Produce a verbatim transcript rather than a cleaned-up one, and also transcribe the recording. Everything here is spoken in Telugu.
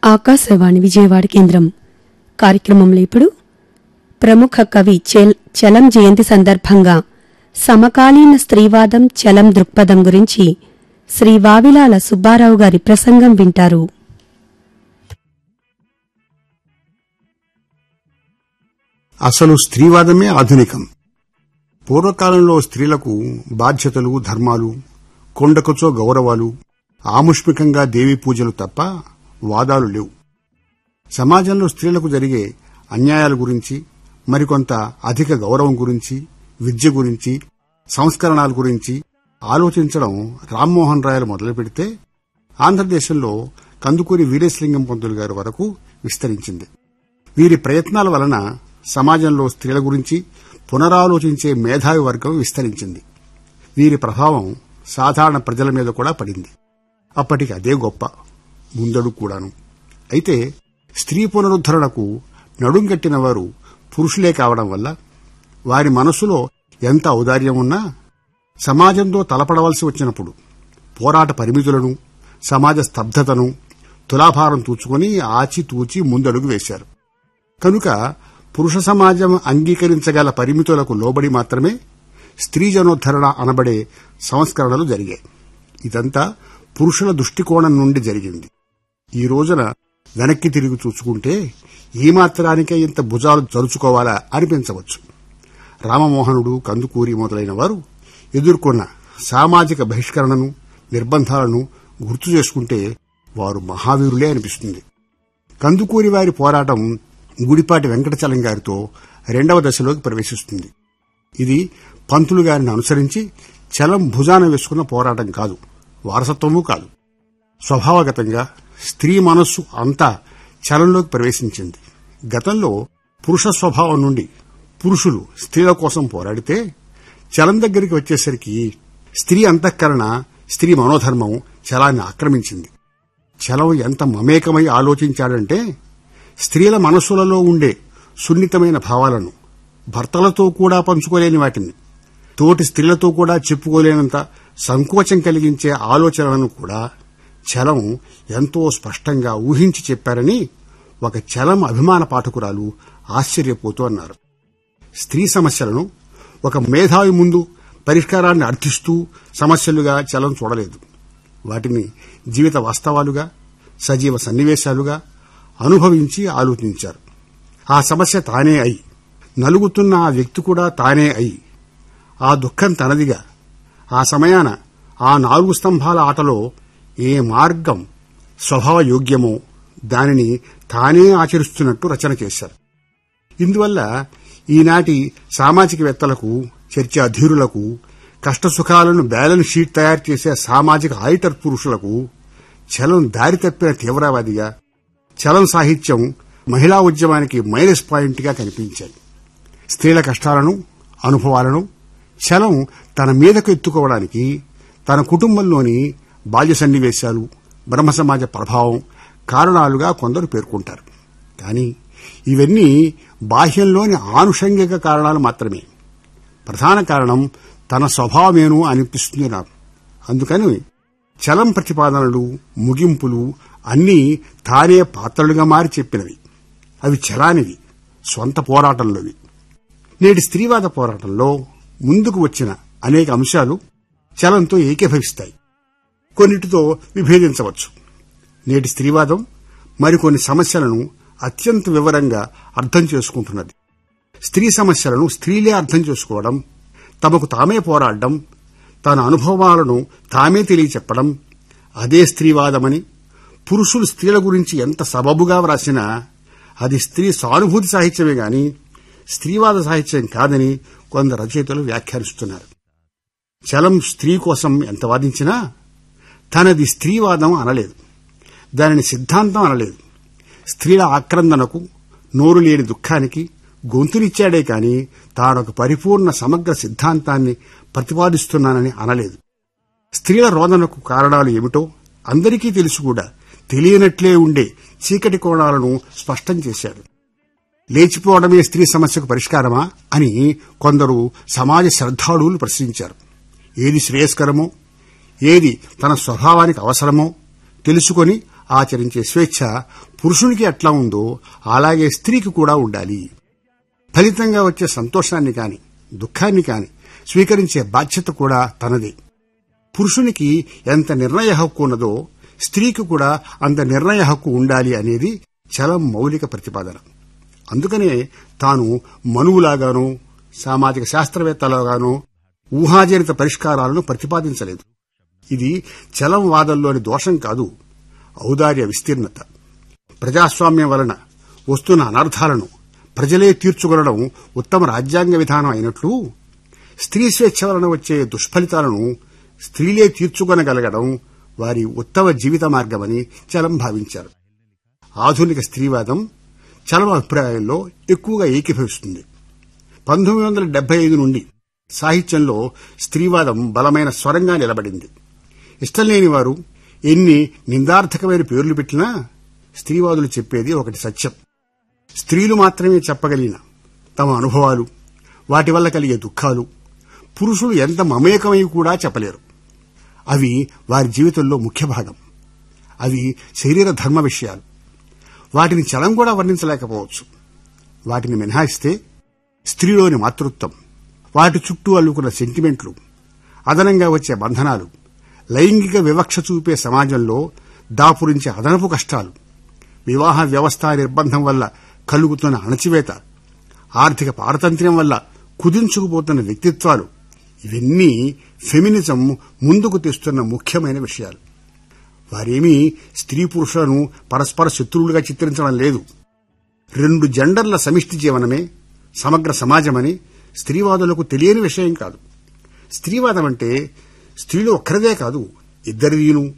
ఆకాశవాణి విజయవాడ కేంద్రం కార్యక్రమంలో ఇప్పుడు ప్రముఖ కవి చలం జయంతి సందర్భంగా సమకాలీన స్త్రీవాదం చలం దృక్పథం గురించి శ్రీ వావిలాల సుబ్బారావు గారి ప్రసంగం వింటారు. అసలు స్త్రీవాదమే ఆధునికం. పూర్వకాలంలో స్త్రీలకు బాధ్యతలు, ధర్మాలు, కొండకొచ్చో గౌరవాలు, ఆముష్మికంగా దేవీ పూజలు తప్ప వాదాలు లేవు. సమాజంలో స్త్రీలకు జరిగే అన్యాయాల గురించి, మరికొంత అధిక గౌరవం గురించి, విద్య గురించి, సంస్కరణల గురించి ఆలోచించడం రామ్మోహన్ రాయలు మొదలు పెడితే ఆంధ్రదేశంలో కందుకూరి వీరేశలింగం పంతులు గారి వరకు విస్తరించింది. వీరి ప్రయత్నాల వలన సమాజంలో స్త్రీల గురించి పునరాలోచించే మేధావి వర్గం విస్తరించింది. వీరి ప్రభావం సాధారణ ప్రజల మీద కూడా పడింది. అప్పటికి అదే గొప్ప ముందడుగు కూడాను. అయితే స్త్రీ పునరుద్ధరణకు నడుంగట్టిన వారు పురుషులే కావడం వల్ల వారి మనసులో ఎంత ఔదార్యం ఉన్నా సమాజంతో తలపడవలసి వచ్చినప్పుడు పోరాట పరిమితులను, సమాజ స్తబ్దతను తులాభారం తూచుకుని ఆచితూచి ముందడుగు వేశారు. కనుక పురుష సమాజం అంగీకరించగల పరిమితులకు లోబడి మాత్రమే స్త్రీ జనోద్ధరణ అనబడే సంస్కరణలు జరిగాయి. ఇదంతా పురుషుల దృష్టికోణం నుండి జరిగింది. ఈ రోజున వెనక్కి తిరిగి చూసుకుంటే ఈ మాత్రానికే ఇంత భుజాలు జరుచుకోవాలా అనిపించవచ్చు. రామమోహనుడు, కందుకూరి మొదలైన వారు ఎదుర్కొన్న సామాజిక బహిష్కరణను, నిర్బంధాలను గుర్తు చేసుకుంటే వారు మహావీరులే అనిపిస్తుంది. కందుకూరి వారి పోరాటం గుడిపాటి వెంకటచలం గారితో రెండవ దశలోకి ప్రవేశిస్తుంది. ఇది పంతులు గారిని అనుసరించి చలం భుజాన వేసుకున్న పోరాటం కాదు, వారసత్వమూ కాదు. స్వభావగతంగా స్త్రీ మనస్సు అంతా చలంలోకి ప్రవేశించింది. గతంలో పురుష స్వభావం నుండి పురుషులు స్త్రీల కోసం పోరాడితే చలం దగ్గరికి వచ్చేసరికి స్త్రీ అంతఃకరణ, స్త్రీ మనోధర్మం చలాన్ని ఆక్రమించింది. చలం ఎంత మమేకమై ఆలోచించాడంటే స్త్రీల మనస్సులలో ఉండే సున్నితమైన భావాలను, భర్తలతో కూడా పంచుకోలేని వాటిని, తోటి స్త్రీలతో కూడా చెప్పుకోలేనంత సంకోచం కలిగించే ఆలోచనలను కూడా చలం ఎంతో స్పష్టంగా ఊహించి చెప్పారని ఒక చలం అభిమాన పాఠకురాలు ఆశ్చర్యపోతూ అన్నారు. స్త్రీ సమస్యలను ఒక మేధావి ముందు పరిష్కారాన్ని అర్థిస్తూ సమస్యలుగా చలం చూడలేదు. వాటిని జీవిత వాస్తవాలుగా, సజీవ సన్నివేశాలుగా అనుభవించి ఆలోచించారు. ఆ సమస్య తానే అయి, నలుగుతున్న ఆ వ్యక్తి కూడా తానే అయి, ఆ దుఃఖం తనదిగా, ఆ సమయాన ఆ నాలుగు స్తంభాల ఆటలో ఏ మార్గం స్వభావ యోగ్యమో దానిని తానే ఆచరిస్తున్నట్టు రచన చేశారు. ఇందువల్ల ఈనాటి సామాజికవేత్తలకు, చర్చాధీరులకు, కష్టసుఖాలను బ్యాలెన్స్ షీట్ తయారు చేసే సామాజిక ఆడిటర్ పురుషులకు చలం దారి తప్పిన తీవ్రవాదిగా, చలం సాహిత్యం మహిళా ఉద్యమానికి మైనస్ పాయింట్గా కనిపించాయి. స్త్రీల కష్టాలను, అనుభవాలను చలం తన మీదకు ఎత్తుకోవడానికి తన కుటుంబంలోని బాల్య సన్నివేశాలు, బ్రహ్మ సమాజ ప్రభావం కారణాలుగా కొందరు పేర్కొంటారు. కానీ ఇవన్నీ బాహ్యంలోని ఆనుషంగిక కారణాలు మాత్రమే. ప్రధాన కారణం తన స్వభావమేను అనిపిస్తుంది నాకు. అందుకని చలం ప్రతిపాదనలు, ముగింపులు అన్నీ తానే పాత్రలుగా మారి చెప్పినవి. అవి చలానివి, స్వంత పోరాటంలోవి. నేటి స్త్రీవాద పోరాటంలో ముందుకు వచ్చిన అనేక అంశాలు చలంతో ఏకీభవిస్తాయి, కొన్నిటితో విభేదించవచ్చు. నేటి స్త్రీవాదం మరికొన్ని సమస్యలను అత్యంత వివరంగా అర్థం చేసుకుంటున్నది. స్త్రీ సమస్యలను స్త్రీలే అర్థం చేసుకోవడం, తమకు తామే పోరాడడం, తన అనుభవాలను తామే తెలియచెప్పడం అదే స్త్రీవాదమని, పురుషులు స్త్రీల గురించి ఎంత సబబుగా వ్రాసినా అది స్త్రీ సానుభూతి సాహిత్యమే గాని స్త్రీవాద సాహిత్యం కాదని కొందరు రచయితలు వ్యాఖ్యానిస్తున్నారు. చలం స్త్రీ కోసం ఎంత వాదించినా తనది స్త్రీవాదం అనలేదు, దానిని సిద్ధాంతం అనలేదు. స్త్రీల ఆక్రందనకు, నోరు లేని దుఃఖానికి గొంతునిచ్చాడే కాని తానొక పరిపూర్ణ సమగ్ర సిద్ధాంతాన్ని ప్రతిపాదిస్తున్నానని అనలేదు. స్త్రీల రోదనకు కారణాలు ఏమిటో అందరికీ తెలుసు కూడా తెలియనట్లే ఉండే చీకటి కోణాలను స్పష్టం చేశాడు. లేచిపోవడమే స్త్రీ సమస్యకు పరిష్కారమా అని కొందరు సమాజ శ్రద్ధాళువులు ప్రశ్నించారు. ఏది శ్రేయస్కరమో, ఏది తన స్వభావానికి అవసరమో తెలుసుకొని ఆచరించే స్వేచ్ఛ పురుషునికి ఎట్లా ఉందో అలాగే స్త్రీకి కూడా ఉండాలి. ఫలితంగా వచ్చే సంతోషాన్ని కాని దుఃఖాన్ని కాని స్వీకరించే బాధ్యత కూడా తనదే. పురుషునికి ఎంత నిర్ణయ హక్కు ఉన్నదో స్త్రీకి కూడా అంత నిర్ణయ హక్కు ఉండాలి అనేది చలం మౌలిక ప్రతిపాదన. అందుకనే తాను మనువులాగానో సామాజిక శాస్త్రవేత్తలాగానో ఊహాజనిత పరిష్కారాలను ప్రతిపాదించలేదు. ఇది చలం వాదంలోని దోషం కాదు, ఔదార్య విస్తీర్ణత. ప్రజాస్వామ్యం వలన వస్తున్న అనర్థాలను ప్రజలే తీర్చుకొనడం ఉత్తమ రాజ్యాంగ విధానం అయినట్లు స్త్రీ స్వేచ్ఛ వలన వచ్చే దుష్ఫలితాలను స్త్రీలే తీర్చుకొనగలగడం వారి ఉత్తమ జీవిత మార్గమని చలం భావించారు. ఆధునిక స్త్రీవాదం చలం అభిప్రాయంలో ఎక్కువగా ఏకీభవిస్తుంది. పంతొమ్మిది వందల డెబ్బై ఐదు నుండి సాహిత్యంలో స్త్రీవాదం బలమైన స్వరంగా నిలబడింది. ఇష్టం లేని వారు ఎన్ని నిందార్థకమైన పేర్లు పెట్టినా స్త్రీవాదులు చెప్పేది ఒకటి సత్యం. స్త్రీలు మాత్రమే చెప్పగలిగిన తమ అనుభవాలు, వాటి వల్ల కలిగే దుఃఖాలు పురుషులు ఎంత మమేకమై కూడా చెప్పలేరు. అవి వారి జీవితంలో ముఖ్య భాగం. అవి శరీర ధర్మ విషయాలు. వాటిని చలం కూడా వర్ణించలేకపోవచ్చు. వాటిని మినహాయిస్తే స్త్రీలోని మాతృత్వం, వాటి చుట్టూ అల్లుకున్న సెంటిమెంట్లు, అదనంగా వచ్చే బంధనాలు, లైంగిక వివక్ష చూపే సమాజంలో దాపురించే అదనపు కష్టాలు, వివాహ వ్యవస్థ నిర్బంధం వల్ల కలుగుతున్న అణచివేత, ఆర్థిక పారతంత్ర్యం వల్ల కుదించుకుపోతున్న వ్యక్తిత్వాలు, ఇవన్నీ ఫెమినిజం ముందుకు తెస్తున్న ముఖ్యమైన విషయాలు. వారేమీ స్త్రీ పురుషులను పరస్పర శత్రువులుగా చిత్రించడం లేదు. రెండు జెండర్ల సమిష్టి జీవనమే సమగ్ర సమాజమని స్త్రీవాదులకు తెలియని విషయం కాదు. స్త్రీవాదం అంటే స్త్రీలు ఒక్కరిదే కాదు, ఇద్దరిదీను